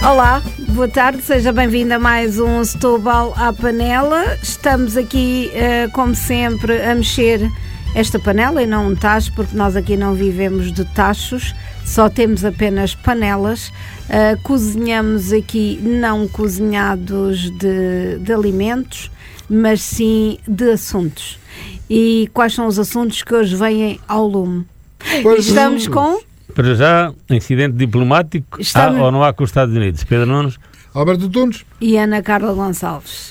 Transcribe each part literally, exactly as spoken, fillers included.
Olá, boa tarde, seja bem-vindo a mais um Setúbal à Panela. Estamos aqui, uh, como sempre, a mexer esta panela e não um tacho, porque nós aqui não vivemos de tachos, só temos apenas panelas. Uh, cozinhamos aqui não cozinhados de, de alimentos, mas sim de assuntos. E quais são os assuntos que hoje vêm ao lume? Pois Estamos sim. com... Para já, incidente diplomático, Estamos... há ou não há com os Estados Unidos? Pedro Nunes? Alberto Tunes. E Ana Carla Gonçalves.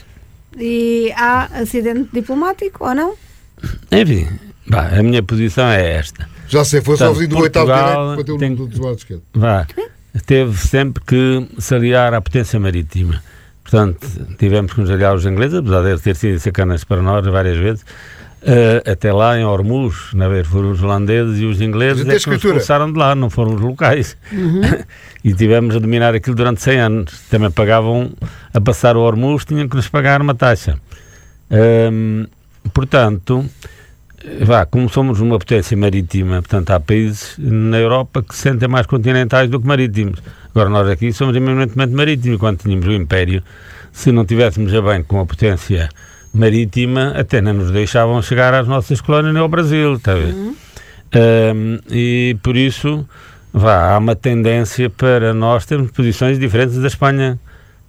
E há acidente diplomático ou não? Enfim, bah, a minha posição é esta. Já sei, foi Portanto, sozinho do oitavo Portugal direito, bateu tem- no do lado esquerdo. Vá, teve sempre que se aliar à potência marítima. Portanto, tivemos que nos aliar aos ingleses, apesar de ter sido sacanas para nós várias vezes, uh, até lá em Hormuz, na vez foram os holandeses e os ingleses Mas tem é que nos escritura. expulsaram de lá, não foram os locais. Uhum. E tivemos a dominar aquilo durante cem anos. Também pagavam, a passar o Hormuz, tinham que nos pagar uma taxa. Hum, portanto, vá, como somos uma potência marítima, portanto há países na Europa que se sentem mais continentais do que marítimos. Agora nós aqui somos eminentemente marítimos. Quando tínhamos o Império, se não tivéssemos a bem com a potência marítima, até não nos deixavam chegar às nossas colónias nem ao Brasil, está a ver? Uhum. Hum, e por isso, vá, há uma tendência para nós termos posições diferentes da Espanha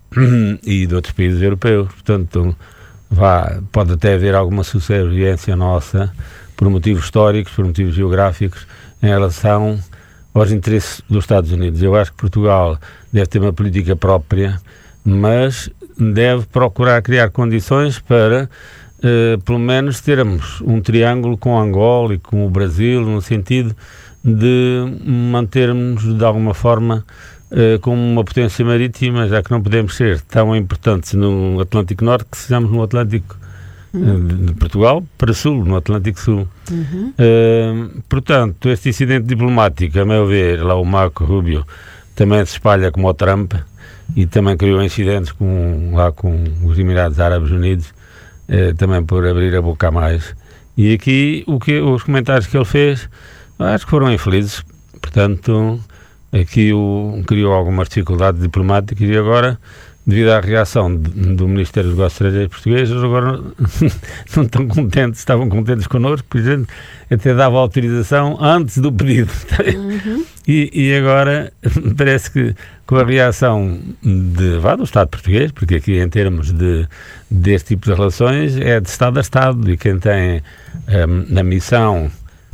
e de outros países europeus. Portanto, vá, pode até haver alguma subserviência nossa por motivos históricos, por motivos geográficos, em relação aos interesses dos Estados Unidos. Eu acho que Portugal deve ter uma política própria, mas deve procurar criar condições para, uh, pelo menos, termos um triângulo com Angola e com o Brasil, no sentido de mantermos, de alguma forma, uh, como uma potência marítima, já que não podemos ser tão importantes no Atlântico Norte que sejamos no Atlântico uh, de, de Portugal para Sul, no Atlântico Sul. Uhum. Uh, portanto, este incidente diplomático, a meu ver, lá o Marco Rubio também se espalha como o Trump e também criou incidentes com, lá com os Emirados Árabes Unidos, uh, também por abrir a boca a mais. E aqui o que, os comentários que ele fez, acho que foram infelizes. Portanto, aqui o, criou algumas dificuldades diplomáticas e agora, devido à reação de, do Ministério dos Negócios Estrangeiros português, eles agora não estão contentes, estavam contentes connosco, por exemplo, até dava autorização antes do pedido. Uhum. E, e agora parece que com a reação de, vá, do Estado português, porque aqui em termos de, deste tipo de relações é de Estado a Estado, e quem tem um, a missão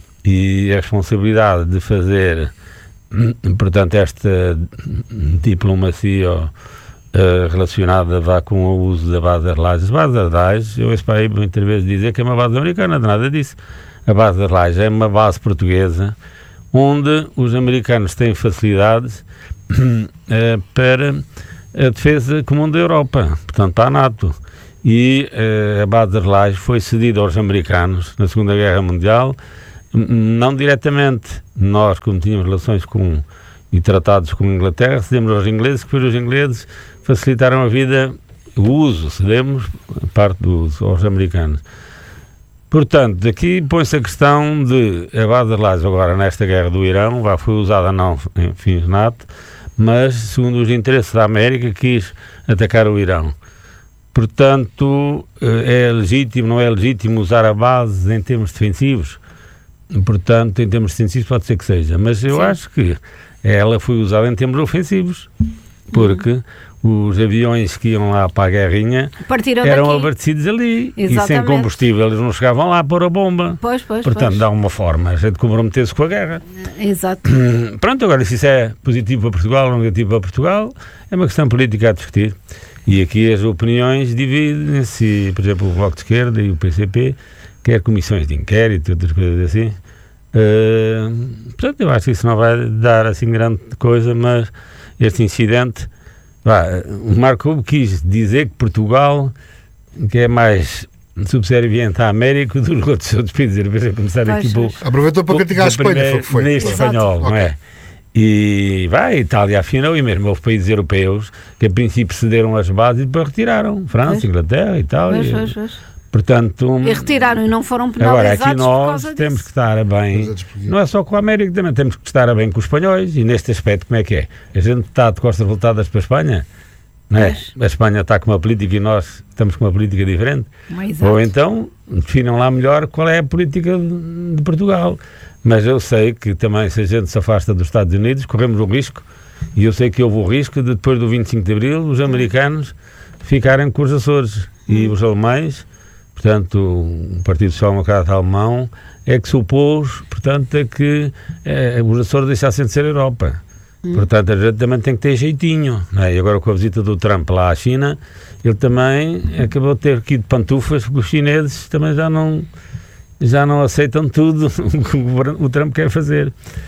e a responsabilidade de fazer, portanto, esta diplomacia Uh, relacionada vá com o uso da base das lajes. A base das lajes, eu ouço para aí muitas vezes dizer que é uma base americana, de nada disso. A base das lajes é uma base portuguesa, onde os americanos têm facilidades uh, para a defesa comum da Europa, portanto para a NATO. E uh, a base das lajes foi cedida aos americanos na Segunda Guerra Mundial, não diretamente. Nós, como tínhamos relações com e tratados com a Inglaterra, cedemos aos ingleses, que depois os ingleses facilitaram a vida, o uso, cedemos parte do uso aos americanos. Portanto, aqui põe-se a questão de a base das lajes agora nesta guerra do Irão, já foi usada não em fins NATO, mas segundo os interesses da América quis atacar o Irão. Portanto, é legítimo, não é legítimo usar a base em termos defensivos? Portanto, em termos defensivos pode ser que seja, mas eu Sim. acho que ela foi usada em termos ofensivos, porque uhum. os aviões que iam lá para a guerrinha Partiram eram daqui. abastecidos ali. Exatamente. E sem combustível eles não chegavam lá a pôr a bomba. Pois, pois, Portanto, pois. dá uma forma a gente comprometer-se com a guerra. Exato. Pronto, agora se isso é positivo para Portugal ou negativo para Portugal, é uma questão política a discutir. E aqui as opiniões dividem-se, por exemplo, o Bloco de Esquerda e o P C P, quer comissões de inquérito, outras coisas assim. Uh, portanto, eu acho que isso não vai dar assim grande coisa, mas este incidente, vá, o Marco Rubio quis dizer que Portugal, que é mais subserviente à América do que outros outros países europeus, a começar Pois, aqui pois. por, Aproveitou para criticar a Espanha, foi o que foi. neste Exato. espanhol, não é? E vai, a Itália afinou, e mesmo houve países europeus que a princípio cederam as bases e depois retiraram. França, Pois. Inglaterra, Itália. Pois, pois, pois. Portanto, e retiraram e não foram agora penalizados aqui por nós causa temos disso. que estar a bem, não é só com a América, também temos que estar a bem com os espanhóis, e neste aspecto como é que é? A gente está de costas voltadas para a Espanha, não é? A Espanha está com uma política e nós estamos com uma política diferente. Ou então definam lá melhor qual é a política de, de Portugal. Mas eu sei que também, se a gente se afasta dos Estados Unidos, corremos o risco, e eu sei que houve o risco de, depois do vinte e cinco de Abril, os americanos ficarem com os Açores e os alemães. Portanto, o Partido Social Democrata Alemão é que se opôs, portanto, a que eh, os Açores deixassem de ser Europa. Hum. Portanto, a gente também tem que ter jeitinho, não é? E agora com a visita do Trump lá à China, ele também acabou de ter aqui de pantufas, porque os chineses também já não, já não aceitam tudo o que o Trump quer fazer.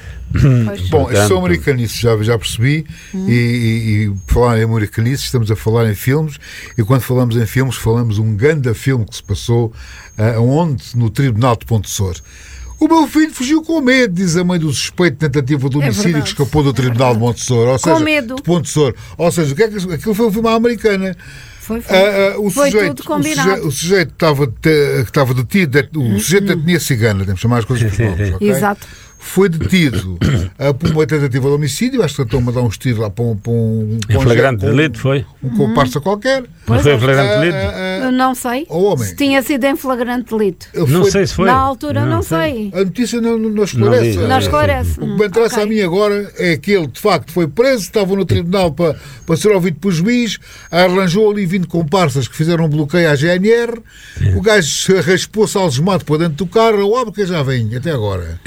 Pois. Bom, portanto, sou americanista, já, já percebi, hum. e, e, e falar em americanice, estamos a falar em filmes, e quando falamos em filmes, falamos um grande filme que se passou uh, onde? No Tribunal de Pontessor. O meu filho fugiu com medo, diz a mãe do suspeito de tentativa de homicídio, é que escapou do Tribunal é de Pontessor. Ou com seja, medo. De Pontessor. Ou seja, o que é que, aquilo foi um filme à americana. Foi, foi. Uh, uh, o, foi sujeito, tudo combinado. O sujeito, o sujeito estava, que estava detido, o sujeito da etnia cigana, temos que chamar as coisas por nomes, ok? Exato. Foi detido uh, por uma tentativa de homicídio, acho que tentou-me dar uns tiros lá para um... Para um em flagrante um, delito, foi? Um comparsa uhum. qualquer. Mas foi em flagrante delito? Uh, uh, não sei. O homem. Se tinha sido em flagrante delito. Não foi, sei se foi. Na altura, não, não sei. A notícia não, não esclarece. Não, não esclarece. O que me interessa okay. a mim agora é que ele, de facto, foi preso, estava no tribunal para, para ser ouvido pelo juiz, arranjou ali vinte comparsas que fizeram um bloqueio à G N R, sim. O gajo raspou-se algemado para dentro do carro, o que já vem, até agora.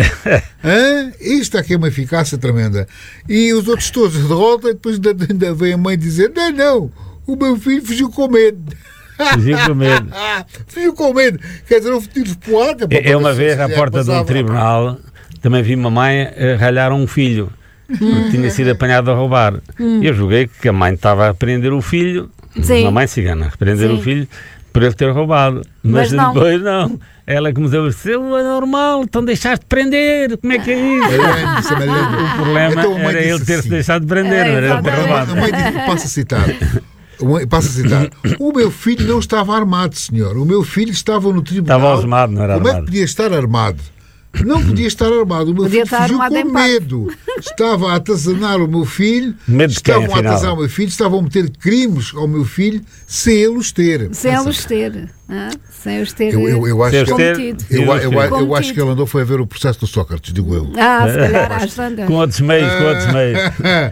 Hã? Isto aqui é uma eficácia tremenda. E os outros todos derrotam, e depois ainda, ainda vem a mãe dizer: não, não, o meu filho fugiu com medo. Fugiu com medo. Fugiu com medo. Quer dizer, houve tiros por ar. É uma vez, à porta de um tribunal, também vi uma mãe uh, ralhar um filho, porque tinha sido apanhado a roubar. Hum. Eu julguei que a mãe estava a prender o filho, sim. Uma mãe cigana, a prender Sim. o filho por ele ter roubado. Mas, Mas depois não. não. Ela começou a dizer: é normal, então deixaste de prender, como é que é isso? O problema então, era ele ter-se assim. deixado de prender, é, não era ele ter roubado. A mãe disse, passa a citar, passa a citar, o meu filho não estava armado, senhor, o meu filho estava no tribunal. Estava algemado, não era como armado. Como é que podia estar armado? Não podia estar armado. O meu podia filho fugiu com medo. Estava a atazanar o meu filho. Medo de estavam quem, a atazanar o meu filho. Estavam a meter crimes ao meu filho sem ele os ter. Sem ele os ter. Ah, sem os ter. Eu, eu, eu, acho que, cometido. eu, eu, eu, eu acho que ele andou foi a ver o processo do Sócrates, digo eu. Ah, se calhar às tantas. Com outros meios, com outros meios.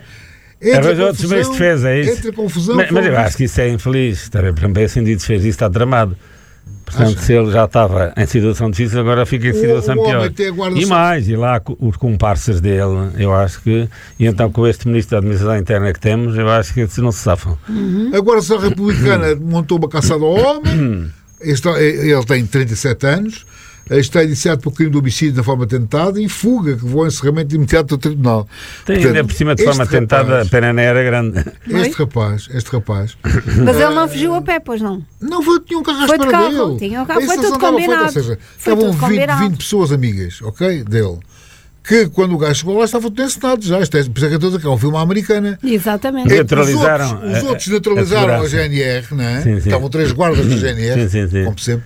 Entre outros meios de defesa, é isso. Entre a confusão. Mas, mas eu acho que isso é infeliz. Por exemplo, esse indivíduo fez isso, está tramado. Portanto, se ele já estava em situação difícil, agora fica em situação o, o pior. E mais, e lá os comparsas dele, eu acho que, e então com este Ministro da Administração Interna que temos, eu acho que não se safam. Uhum. Agora, se a Republicana montou uma caçada ao homem, este, ele tem trinta e sete anos, está iniciado por crime de homicídio na forma tentada e fuga, que vou ao encerramento imediato do tribunal. Tem Portanto, ainda por cima de forma rapaz, tentada, a pena nem era grande. Este rapaz, este rapaz... Mas ele não fugiu a pé, pois não? Não, foi, tinha um carro à espera de carro, dele. Tinha um carro, foi tudo combinado. Feito, ou seja, foi estavam tudo vinte, vinte pessoas amigas, ok, dele. Que quando o gajo chegou lá estavam todos encenados já. Isto é, por isso é que eu estou a dizer que é um filme americana. Exatamente. Neutralizaram. Os outros, os outros neutralizaram a, a G N R, não é? Sim, sim. Estavam três guardas da G N R, sim, sim, sim. como sempre.